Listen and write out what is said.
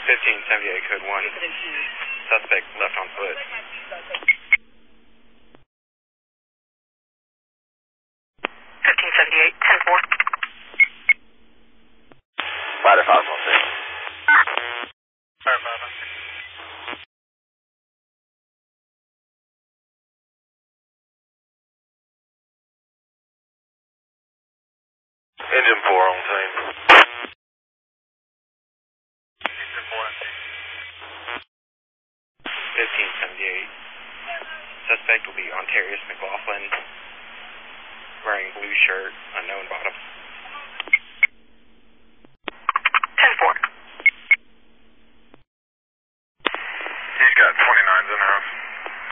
1578, code 1. Suspect left on foot. 1578, 10-4. Ladder 516. Fire 5. Engine 4 on scene. Engine 4 on scene. 1578. Suspect will be Ontarius McLaughlin, wearing blue shirt, unknown bottom.